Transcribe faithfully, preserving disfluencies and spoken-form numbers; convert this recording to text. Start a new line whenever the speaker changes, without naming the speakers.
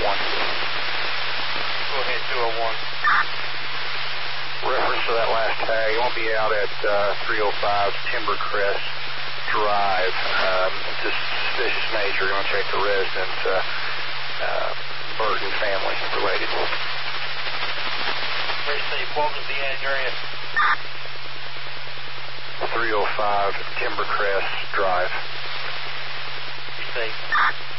one.
Go ahead, two oh one.
Reference to that last tag, I won't be out at uh, three oh five Timber Crest Drive. Um, just suspicious nature, going to check the residence. Uh, uh, Burton family related.
Receive, what was the address?
three oh five Timber Crest Drive.
Receive.